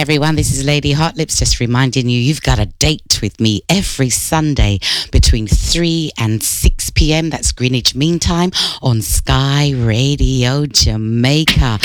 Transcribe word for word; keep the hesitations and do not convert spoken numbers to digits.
everyone. This is Lady Hot Lips, just reminding you you've got a date with me every Sunday between three and six p.m. That's Greenwich Mean Time on Sky Radio Jamaica.